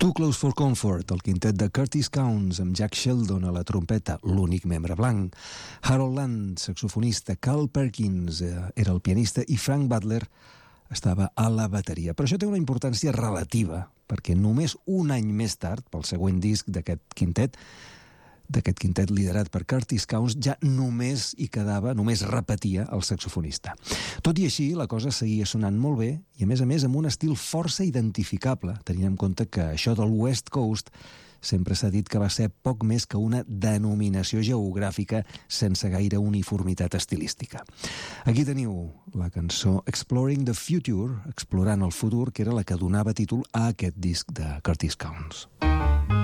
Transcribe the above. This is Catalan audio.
Too Close for Comfort, el quintet de Curtis Counts, amb Jack Sheldon a la trompeta, l'únic membre blanc, Harold Land, saxofonista, Carl Perkins era el pianista i Frank Butler estava a la bateria. Però això té una importància relativa, perquè només un any més tard, pel següent disc d'aquest quintet liderat per Curtis Counts, ja només repetia el saxofonista. Tot i així, la cosa seguia sonant molt bé i, a més, amb un estil força identificable, tenint en compte que això del West Coast sempre s'ha dit que va ser poc més que una denominació geogràfica sense gaire uniformitat estilística. Aquí teniu la cançó Exploring the Future, explorant el futur, que era la que donava títol a aquest disc de Curtis Counts.